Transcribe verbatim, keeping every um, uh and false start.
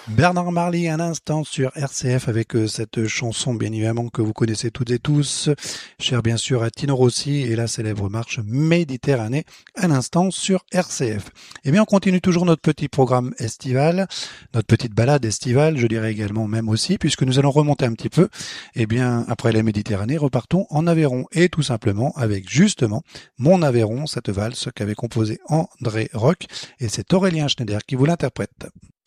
Bernard Marly, un instant sur R C F avec euh, cette chanson bien évidemment que vous connaissez toutes et tous, cher bien sûr à Tino Rossi et la célèbre marche Méditerranée, un instant sur R C F. Eh bien on continue toujours notre petit programme estival, notre petite balade estivale, je dirais également même aussi, puisque nous allons remonter un petit peu. Eh bien après la Méditerranée, repartons en Aveyron et tout simplement avec justement Mon Aveyron, cette valse qu'avait composée André Rock et c'est Aurélien Schneider qui vous l'interprète.